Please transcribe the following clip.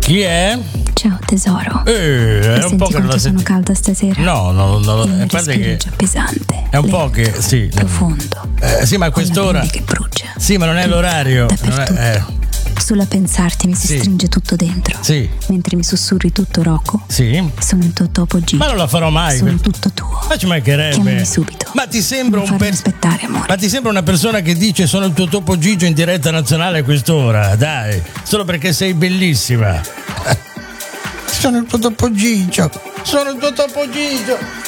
Chi è? Ciao tesoro. È un po' che non la sono senti. calda stasera. No, Il mio a parte respiro che è già pesante. è un po' che sì. Profondo. Sì, ma a quest'ora. Ho la pelle che brucia. Sì, ma non è l'orario. Non è, Solo a pensarti mi si Sì. stringe tutto dentro. Sì. Mentre mi sussurri tutto Rocco. Sì. Sono il tuo topo Gigi. Ma non la farò mai. Sono tutto tuo. Ma ci mancherebbe. Chiamami subito. Ma ti sembra Non farmi aspettare, amore. Ma ti sembra una persona che dice sono il tuo topo Gigio in diretta nazionale a quest'ora? Dai, solo perché sei bellissima. Sono il tuo topo Gigio. Sono il tuo topo Gigio.